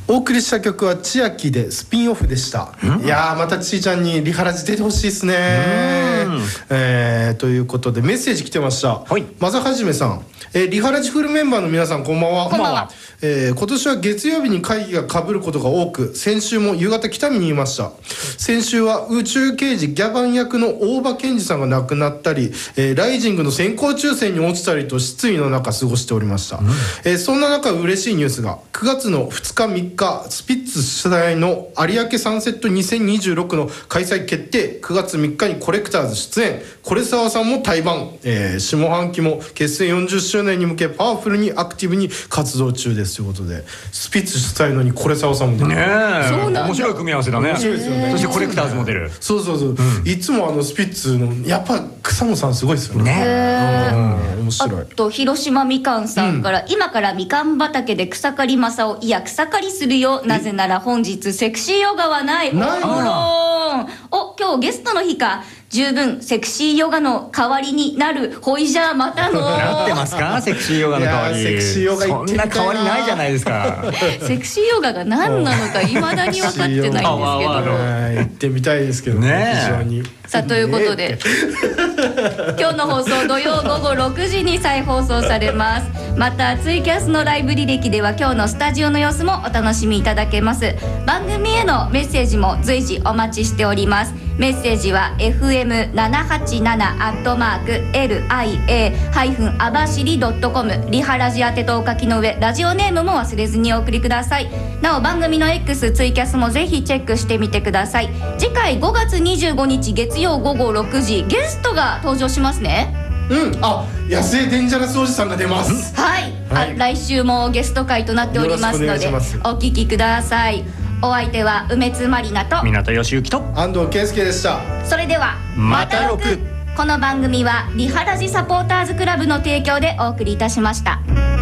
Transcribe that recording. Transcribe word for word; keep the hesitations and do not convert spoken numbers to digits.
お送りした曲は千秋でスピンオフでした。いやーまたちーちゃんにリハラジ出てほしいですね。えー、ということでメッセージ来てました。はい、まさはじめさん、えー、リハラジフルメンバーの皆さんこんばんは。 こんばんは。 えー、今年は月曜日に会議が被ることが多く、先週も夕方北見にいました。先週は宇宙刑事ギャバン役の大場健二さんが亡くなったり、えー、ライジングの先行抽選に落ちたりと失意の中過ごしておりました。うん、えー、そんな中嬉しいニュースがくがつのふつかみっかスピッツ主催の有明サンセットにせんにじゅうろくの開催決定。くがつみっかにコレクターズ出演、これさわさんも対バン、えー、下半期も結成よんじゅっしゅうねんに向けパワフルにアクティブに活動中ですということで、スピッツ主催のにこれさわさんも出る。 ねえ、そうなんだ。面白い組み合わせだね。 面白いですよね。 そしてコレクターズも出る。 そうそうそう、うん、いつもあのスピッツのやっぱ草野さんすごいですよね。 ね、 うん、面白い。 あと広島みかんさんから、うん、今からみかん畑で草刈り正雄、いや草刈りするよ、なぜなら本日セクシーヨガはない。 ないのお、今日ゲストの日か。十分セクシーヨガの代わりになる。ほいじゃあまたのなってますかセクシーヨガの代わり。 セクシーヨガそんな代わりないじゃないですかセクシーヨガが何なのかいまだに分かってないんですけど行ってみたいですけどね、非常に。 さあということで今日の放送土曜午後ろくじに再放送されます。またツイキャスのライブ履歴では今日のスタジオの様子もお楽しみいただけます。番組へのメッセージも随時お待ちしております。メッセージは エフエムななはちなな アットマーク エルアイエー あばしり ドットコム リハラジ宛てとお書きの上、ラジオネームも忘れずにお送りください。なお番組の X ツイキャスもぜひチェックしてみてください。次回ごがつにじゅうごにち月曜午後ろくじ、ゲストが登場しますね。 うん、あ、野生デンジャラスおじさんが出ます。 はい、はい、あ、来週もゲスト会となっておりますのでお聞きください。お相手は梅津まりなと港義之と安藤圭介でした。 それではまたろく。 この番組はリハラジサポーターズクラブの提供でお送りいたしました。